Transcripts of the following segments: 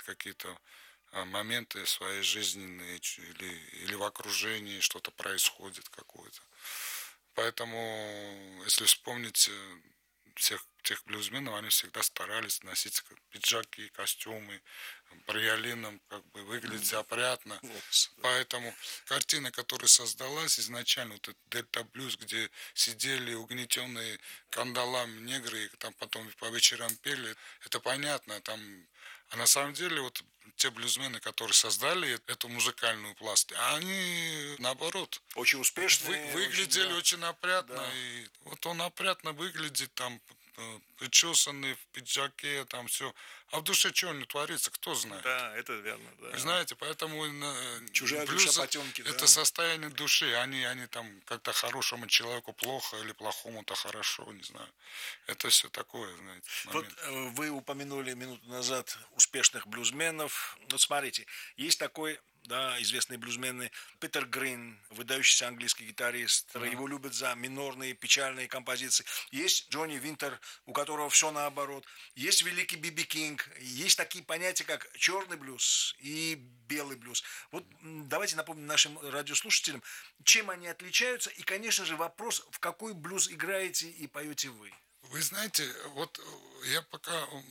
какие-то моменты своей жизненные или в окружении что-то происходит какое-то. Поэтому, если вспомнить всех тех блюзменов, они всегда старались носить пиджаки, костюмы, бриолином, как бы выглядеть опрятно. Поэтому картина, которая создалась изначально, вот этот дельта-блюз, где сидели угнетенные кандалами негры, и там потом по вечерам пели, это понятно, там. А на самом деле вот те блюзмены, которые создали эту музыкальную пласт, они наоборот Очень успешные. выглядели очень опрятно. Да. И вот он опрятно выглядит, там причесанный в пиджаке, там все. А в душе что у него творится, кто знает? Да, это верно, да. Вы знаете, поэтому Чужая душа блюз потемки, это да. состояние души. Они там как-то хорошему человеку плохо или плохому-то хорошо, не знаю. Это все такое, знаете, Вот момент. вы упомянули минуту назад успешных блюзменов. Вот смотрите, есть такой, да, известный блюзмен Питер Грин, выдающийся английский гитарист. Да. Его любят за минорные, печальные композиции. Есть Джонни Винтер, у которого все наоборот. Есть великий Биби Кинг. Есть такие понятия, как черный блюз и белый блюз. Вот давайте напомним нашим радиослушателям, чем они отличаются. И, конечно же, вопрос, в какой блюз играете и поете вы. Вы знаете, вот я пока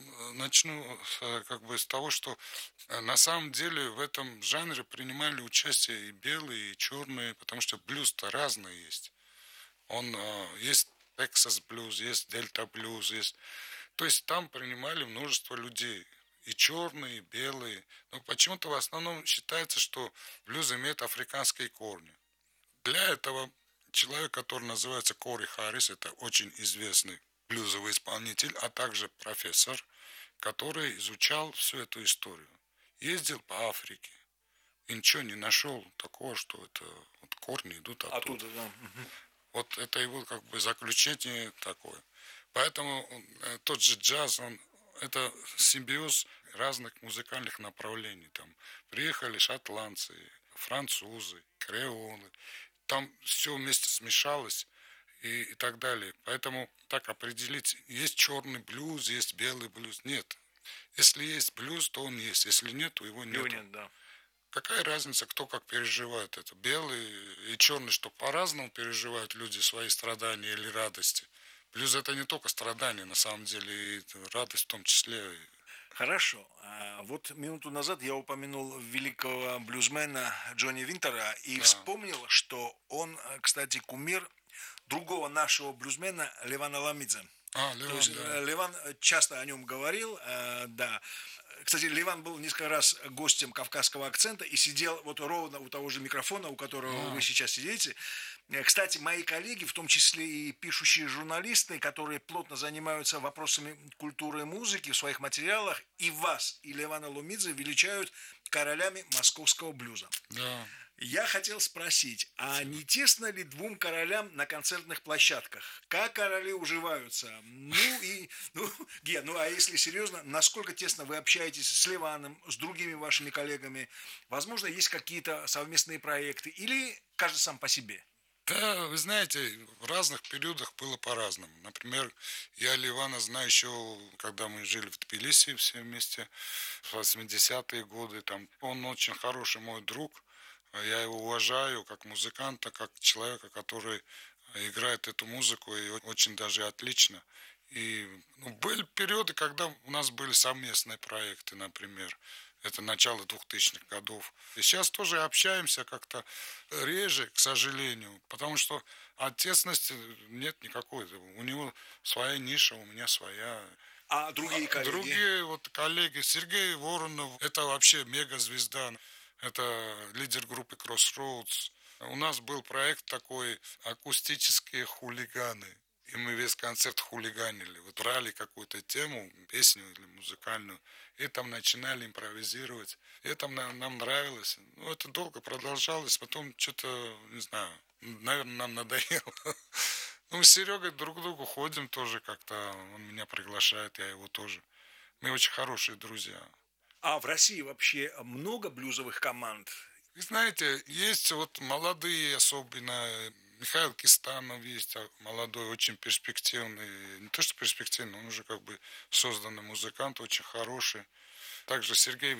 начну как бы с того, что на самом деле в этом жанре принимали участие и белые, и черные, потому что блюз-то разный есть. Он есть Texas блюз, есть Дельта блюз, есть. То есть там принимали множество людей. И черные, и белые. Но почему-то в основном считается, что блюз имеет африканские корни. Для этого человек, который называется Кори Харрис, это очень известный блюзовый исполнитель, а также профессор, который изучал всю эту историю. Ездил по Африке и ничего не нашел такого, что это вот корни идут оттуда. Оттуда, да. Вот это его как бы заключение такое. Поэтому тот же джаз, он это симбиоз разных музыкальных направлений. Там приехали шотландцы, французы, креолы. Там все вместе смешалось и так далее. Поэтому так определить, есть черный блюз, есть белый блюз. Нет. Если есть блюз, то он есть. Если нет, то его нет. Его нет, да. Какая разница, кто как переживает это? Белый и черный, что по-разному переживают люди свои страдания или радости. Блюз это не только страдания, на самом деле, и радость в том числе. Хорошо. Вот минуту назад я упомянул великого блюзмена Джонни Винтера и Да. вспомнил, что он, кстати, кумир другого нашего блюзмена Левана Ламидзе. То Леван, есть да. Леван часто о нем говорил, да. Кстати, Леван был несколько раз гостем «Кавказского акцента» и сидел вот ровно у того же микрофона, у которого вы сейчас сидите. Кстати, мои коллеги, в том числе и пишущие журналисты, которые плотно занимаются вопросами культуры и музыки в своих материалах, и вас, и Левана Лумидзе величают королями московского блюза. Да. Я хотел спросить, а не тесно ли двум королям на концертных площадках? Как короли уживаются? Ген, а если серьезно, насколько тесно вы общаетесь с Ливаном, с другими вашими коллегами? Возможно, есть какие-то совместные проекты или каждый сам по себе? Да, вы знаете, в разных периодах было по-разному. Например, я Ливана знаю еще, когда мы жили в Тбилиси все вместе, в 80-е годы. Там. Он очень хороший мой друг. Я его уважаю как музыканта, как человека, который играет эту музыку и очень даже отлично. И были периоды, когда у нас были совместные проекты, например. Это начало 2000-х годов. И сейчас тоже общаемся как-то реже, к сожалению, потому что от тесности нет никакой. У него своя ниша, у меня своя. А другие коллеги? Другие вот коллеги. Сергей Воронов, это вообще мегазвезда. Это лидер группы Crossroads. У нас был проект такой «Акустические хулиганы». И мы весь концерт хулиганили. Вот брали какую-то тему, песню или музыкальную, и там начинали импровизировать. И это нам нравилось. Это долго продолжалось. Потом что-то, не знаю, наверное, нам надоело. Мы с Серегой друг к другу ходим тоже как-то. Он меня приглашает, я его тоже. Мы очень хорошие друзья. А в России вообще много блюзовых команд? Вы знаете, есть вот молодые особенно, Михаил Кистанов есть, молодой, очень перспективный, не то что перспективный, он уже как бы созданный музыкант, очень хороший. Также Сергей